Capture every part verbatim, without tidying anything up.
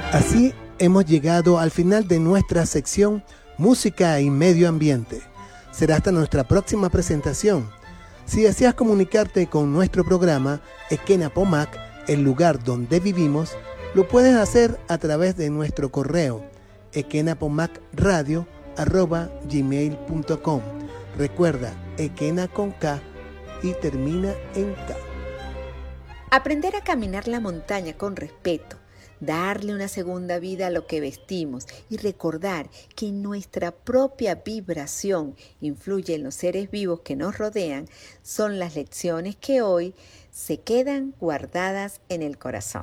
Así hemos llegado al final de nuestra sección Música y Medio Ambiente. Será hasta nuestra próxima presentación. Si deseas comunicarte con nuestro programa Ekena Pomac, el lugar donde vivimos, lo puedes hacer a través de nuestro correo ekenapomacradio arroba gmail punto com. Recuerda, Ekena con K y termina en K. Aprender a caminar la montaña con respeto, darle una segunda vida a lo que vestimos y recordar que nuestra propia vibración influye en los seres vivos que nos rodean son las lecciones que hoy se quedan guardadas en el corazón.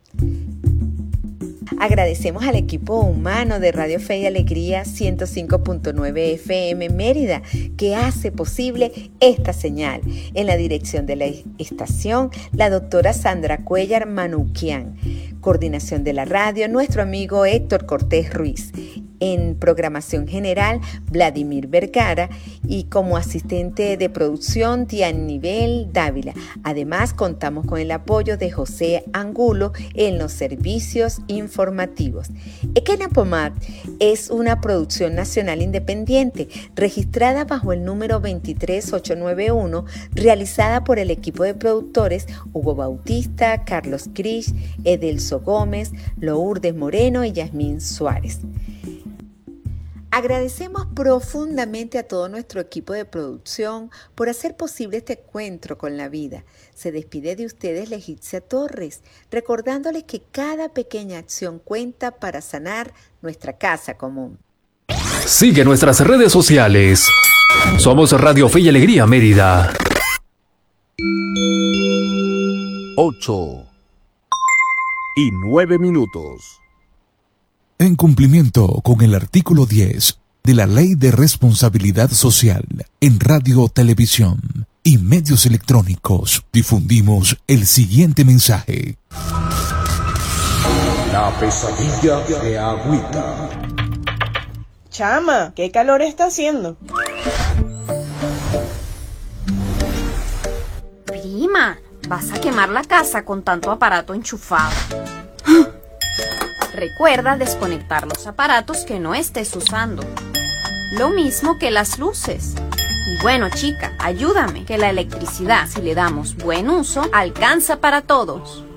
Agradecemos al equipo humano de Radio Fe y Alegría ciento cinco punto nueve F M Mérida que hace posible esta señal. En la dirección de la estación, la doctora Sandra Cuellar Manuquian. Coordinación de la radio, nuestro amigo Héctor Cortés Ruiz. En programación general, Vladimir Vergara y como asistente de producción, Tianibel Dávila. Además, contamos con el apoyo de José Angulo en los servicios informativos. Ekena Pomac es una producción nacional independiente, registrada bajo el número veintitrés mil ochocientos noventa y uno, realizada por el equipo de productores Hugo Bautista, Carlos Krish, Edelso Gómez, Lourdes Moreno y Yasmín Suárez. Agradecemos profundamente a todo nuestro equipo de producción por hacer posible este encuentro con la vida. Se despide de ustedes Legitzia Torres, recordándoles que cada pequeña acción cuenta para sanar nuestra casa común. Sigue nuestras redes sociales. Somos Radio Fe y Alegría Mérida. Ocho y nueve minutos. En cumplimiento con el artículo diez de la Ley de Responsabilidad Social en Radio, Televisión y Medios Electrónicos, difundimos el siguiente mensaje. La pesadilla de Agüita. Chama, ¿qué calor está haciendo? Prima, vas a quemar la casa con tanto aparato enchufado. Recuerda desconectar los aparatos que no estés usando. Lo mismo que las luces. Y bueno, chica, ayúdame, que la electricidad, si le damos buen uso, alcanza para todos.